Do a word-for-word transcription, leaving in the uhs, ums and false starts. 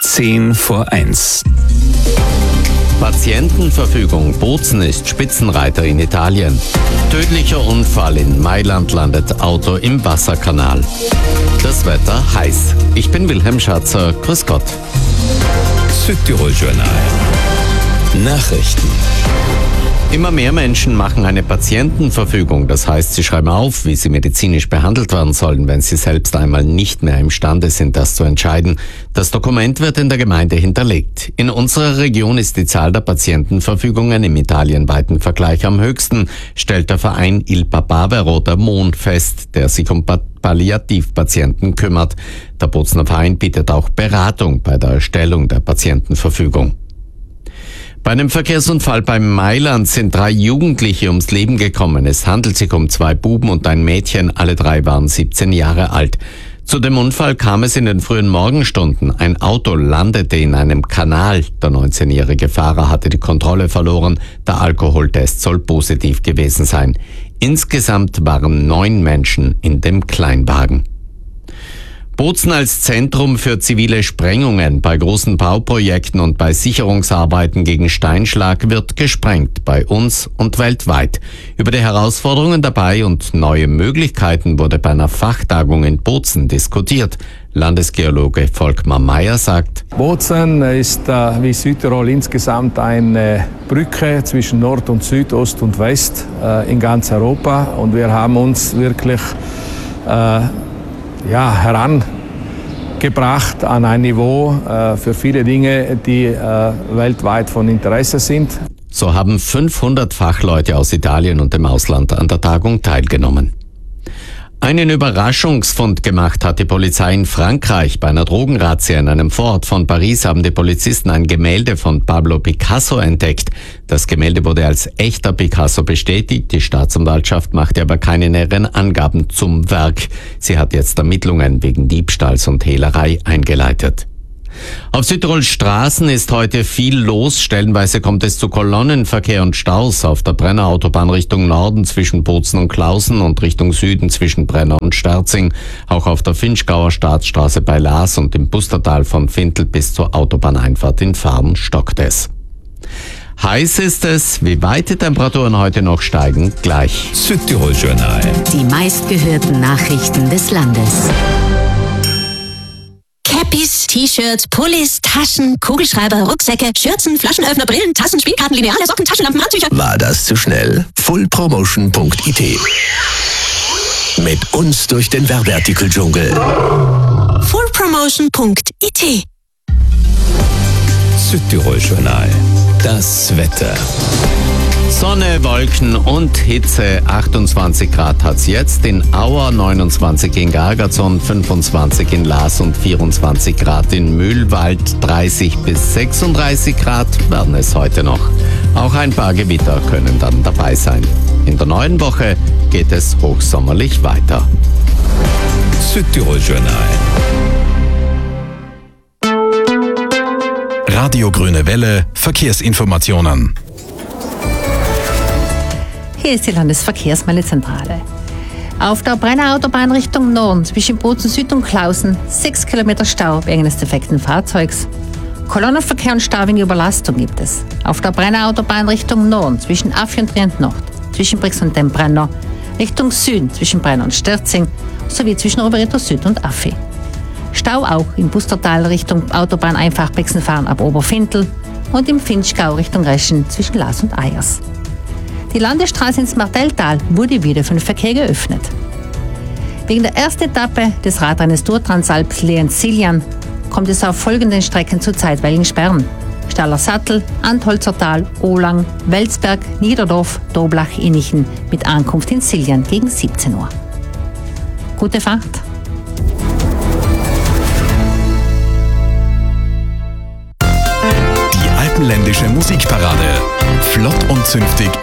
Zehn vor eins. Patientenverfügung. Bozen ist Spitzenreiter in Italien. Tödlicher Unfall in Mailand, landet Auto im Wasserkanal. Das Wetter heiß. Ich bin Wilhelm Schatzer. Grüß Gott. Südtirol-Journal. Nachrichten. Immer mehr Menschen machen eine Patientenverfügung. Das heißt, sie schreiben auf, wie sie medizinisch behandelt werden sollen, wenn sie selbst einmal nicht mehr imstande sind, das zu entscheiden. Das Dokument wird in der Gemeinde hinterlegt. In unserer Region ist die Zahl der Patientenverfügungen im italienweiten Vergleich am höchsten, stellt der Verein Il Papavero der Mond fest, der sich um Palliativpatienten kümmert. Der Bozener Verein bietet auch Beratung bei der Erstellung der Patientenverfügung. Bei einem Verkehrsunfall beim Mailand sind drei Jugendliche ums Leben gekommen. Es handelt sich um zwei Buben und ein Mädchen. Alle drei waren siebzehn Jahre alt. Zu dem Unfall kam es in den frühen Morgenstunden. Ein Auto landete in einem Kanal. Der neunzehnjährige Fahrer hatte die Kontrolle verloren. Der Alkoholtest soll positiv gewesen sein. Insgesamt waren neun Menschen in dem Kleinwagen. Bozen als Zentrum für zivile Sprengungen. Bei großen Bauprojekten und bei Sicherungsarbeiten gegen Steinschlag wird gesprengt, bei uns und weltweit. Über die Herausforderungen dabei und neue Möglichkeiten wurde bei einer Fachtagung in Bozen diskutiert. Landesgeologe Volkmar Meyer sagt: Bozen ist äh, wie Südtirol insgesamt eine Brücke zwischen Nord und Süd, Ost und West äh, in ganz Europa. Und wir haben uns wirklich äh, ja, herangebracht an ein Niveau äh, für viele Dinge, die äh, weltweit von Interesse sind. So haben fünfhundert Fachleute aus Italien und dem Ausland an der Tagung teilgenommen. Einen Überraschungsfund gemacht hat die Polizei in Frankreich. Bei einer Drogenrazzia in einem Vorort von Paris haben die Polizisten ein Gemälde von Pablo Picasso entdeckt. Das Gemälde wurde als echter Picasso bestätigt. Die Staatsanwaltschaft machte aber keine näheren Angaben zum Werk. Sie hat jetzt Ermittlungen wegen Diebstahls und Hehlerei eingeleitet. Auf Südtirols Straßen ist heute viel los. Stellenweise kommt es zu Kolonnenverkehr und Staus auf der Brenner Autobahn Richtung Norden zwischen Bozen und Klausen und Richtung Süden zwischen Brenner und Sterzing. Auch auf der Finchgauer Staatsstraße bei Laas und im Bustertal von Fintel bis zur Autobahneinfahrt in Fahren stockt es. Heiß ist es. Wie weit die Temperaturen heute noch steigen, gleich. Südtirol-Journal. Die meistgehörten Nachrichten des Landes. Cappies, T-Shirts, Pullis, Taschen, Kugelschreiber, Rucksäcke, Schürzen, Flaschenöffner, Brillen, Tassen, Spielkarten, Lineale, Socken, Taschenlampen, Handtücher. War das zu schnell? full promotion punkt I T. Mit uns durch den Werbeartikeldschungel. full promotion punkt I T. Südtirol-Journal. Das Wetter. Sonne, Wolken und Hitze. achtundzwanzig Grad hat's jetzt in Auer, neunundzwanzig in Gargazon, fünfundzwanzig in Laas und vierundzwanzig Grad in Mühlwald. dreißig bis sechsunddreißig Grad werden es heute noch. Auch ein paar Gewitter können dann dabei sein. In der neuen Woche geht es hochsommerlich weiter. Südtirol-Journal. Radio Grüne Welle, Verkehrsinformationen. Hier ist die Landesverkehrsmeldezentrale. Auf der Brenner Autobahn Richtung Norden zwischen Bozen Süd und Klausen sechs Kilometer Stau wegen des defekten Fahrzeugs. Kolonnenverkehr und Stau wegen Überlastung gibt es. Auf der Brenner Autobahn Richtung Norden zwischen Affi und Trient Nord, zwischen Brix und dem Brenner, Richtung Süden zwischen Brenner und Sterzing sowie zwischen Oberritter Süd und Affi. Stau auch im Bustertal Richtung Autobahneinfach Brixenfahren ab Oberfintel und im Finchgau Richtung Reschen zwischen Laas und Eyers. Die Landesstraße ins Martelltal wurde wieder für den Verkehr geöffnet. Wegen der ersten Etappe des Radrennes Tour Transalp Lehen-Siljan kommt es auf folgenden Strecken zu zeitweiligen Sperren: Staller Sattel, Antholzertal, Ohlang, Welsberg, Niederdorf, Doblach, Innichen mit Ankunft in Siljan gegen siebzehn Uhr. Gute Fahrt! Die alpenländische Musikparade. Flott und zünftig